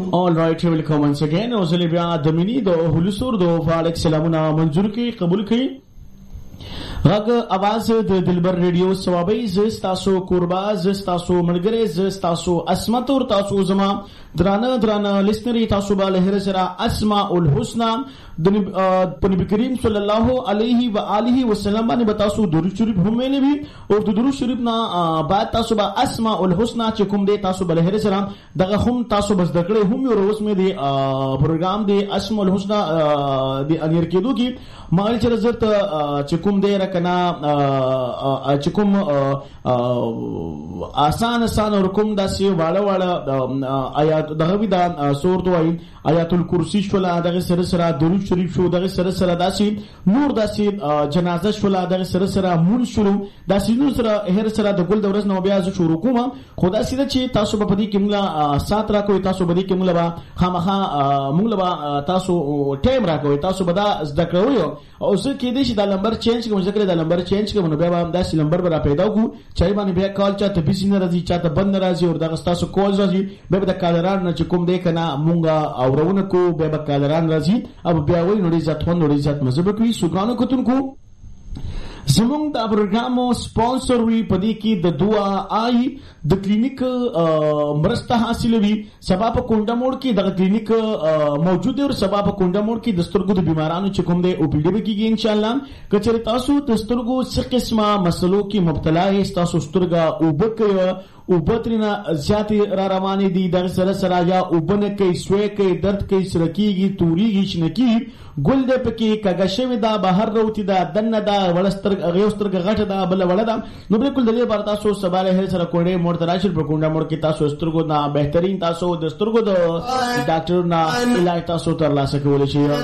All right, welcome once again. اوزلی بیا دمینی دو هلوسور دو فالک سلامونه منظور کی قبول کی غږ اواز د دلبر ریډیو ثوابي زستاسو قربا زستاسو ملګری زستاسو اسمت اور تاسو زما درانه لسنری تاسو به له سره اسماء الحسنا د نبی کریم صلی الله علیه و آله وسلم باندې تاسو درود شریف هم ویلې وي او د درود شریف نه بعد تاسو به اسماء الحسنا چې کوم دی تاسو به له سره دغه هم تاسو بس دکړې هم یو روز مې دی پروګرام دی اسماء الحسنا دی انیر کېدو کی مال چې زرت چې کوم دی رکنا چې کوم آسان اور کوم داسې واړه آیات دغه وی دا سورۃ وای آیات الکرسی شولا دغه سره درود شریف شو دغه سره داسې نور داسې جنازه شولا دغه سره مول شروع داسې نور سره هر سره د ګل د ورځ نو بیا ز شروع کوم خدا سره چې تاسو په دې کې موږ سات را کوي تاسو په دې کې موږ خامخا موږ تاسو ټایم را کوي تاسو به دا زده کوئ او څه کې دې چې دا نمبر چینج کوم ځکه دا نمبر چینج کوم نو بیا هم داسې نمبر به را پیدا کو چای باندې بیا کال چاته بیسین راځي چاته بند راځي او دغه تاسو کول راځي به د کالران نه چې کوم دې کنه مونږه اورونه کو به کالران راځي او بیا وای نو دې ذات مزه کوي سوګانو کوتون کو زمونږ د پروګرامو سپانسر وی پدې کې د دعا آی د کلینیک مرسته حاصلوي سبا په کونډه موړ کې د کلینیک موجود او سبا په کونډه موړ کې د سترګو د بیمارانو چې کوم دی او پی ډی بي کېږي ان شاء الله کچره تاسو د سترګو څه قسمه مسلو کې مبتلا یې تاسو سترګه او بکوي او بطرینا زیاتی را روانی دی در سره یا اوبنه کوي سوی کوي درد کوي سرکیږي توریږي شنکی ګل د پکې کګشوي دا بهر روتی دا دنه دا ولستر غيوستر غټه دا بل ولا دا نو بالکل د دې بار تاسو سباله هر سره کوډه مور تراشل پر کونډه مور کې تاسو سترګو نه بهترین تاسو د سترګو د ډاکټر نه علاج تاسو تر لاسه کولای شئ